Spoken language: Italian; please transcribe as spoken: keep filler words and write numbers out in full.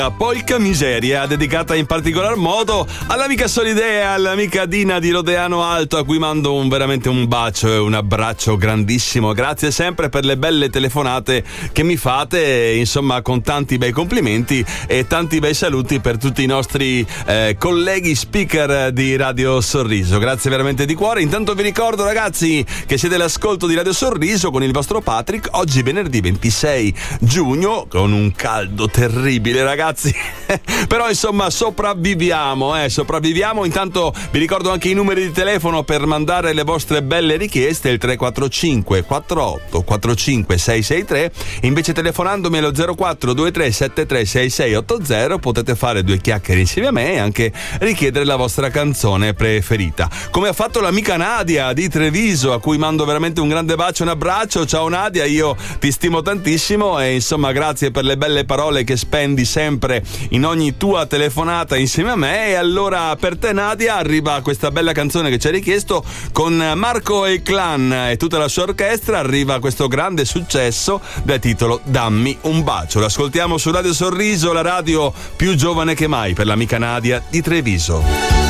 Polka Miseria, dedicata in particolar modo all'amica Solidea, all'amica Dina di Rodeano Alto, a cui mando un, veramente un bacio e un abbraccio grandissimo. Grazie sempre per le belle telefonate che mi fate, insomma, con tanti bei complimenti e tanti bei saluti per tutti i nostri eh, colleghi speaker di Radio Sorriso. Grazie veramente di cuore. Intanto vi ricordo, ragazzi, che siete all'ascolto di Radio Sorriso con il vostro Patrick. Oggi venerdì ventisei giugno, con un caldo terribile, ragazzi. Però insomma sopravviviamo, eh, sopravviviamo. Intanto vi ricordo anche i numeri di telefono per mandare le vostre belle richieste, il tre quattro cinque quattro otto quattro cinque sei sei tre. Invece telefonandomi allo zero quattro due tre sette tre sei sei otto zero potete fare due chiacchiere insieme a me e anche richiedere la vostra canzone preferita, come ha fatto l'amica Nadia di Treviso, a cui mando veramente un grande bacio e un abbraccio. Ciao Nadia, io ti stimo tantissimo e insomma grazie per le belle parole che spendi sempre in ogni tua telefonata insieme a me. E allora per te, Nadia, arriva questa bella canzone che ci hai richiesto, con Marco e il Clan e tutta la sua orchestra. Arriva questo grande successo dal titolo Dammi un bacio. Lo ascoltiamo su Radio Sorriso, la radio più giovane che mai per l'amica Nadia di Treviso.